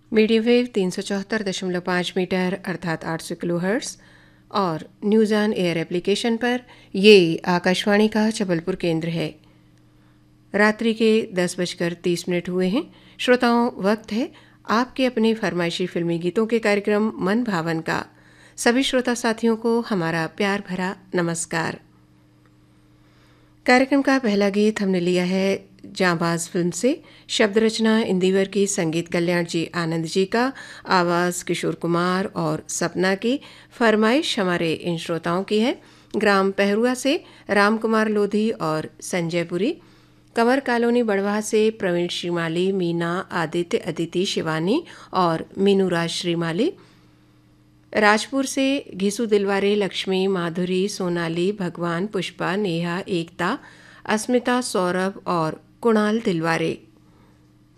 Medium wave 374.5 metre अर्थात 800 kilohertz और news on air application पर ये आकाशवाणी का जबलपुर केंद्र है। रात्रि के 10:30 हुए हैं। श्रोताओं, वक्त है आपके अपने फरमाइशी फिल्मी गीतों के कार्यक्रम मन भावन का। सभी श्रोता साथियों को हमारा प्यार भरा नमस्कार। कार्यक्रम का पहला गीत हमने लिया है जांबाज फिल्म से। शब्द रचना इंदिवर की, संगीत कल्याण जी आनंद जी का, आवाज़ किशोर कुमार और सपना की। फरमाइश हमारे इन श्रोताओं की है ग्राम पहरुआ से राम कुमार लोधी और संजय पुरी, कंवर कॉलोनी बड़वाह से प्रवीण श्रीमाली, मीना, आदित्य, अदिति, शिवानी और मीनूराज श्रीमाली, राजपुर से घिसू दिलवारे, लक्ष्मी, माधुरी, सोनाली, भगवान, पुष्पा, नेहा, एकता, अस्मिता, सौरभ और कुणाल दिलवारे।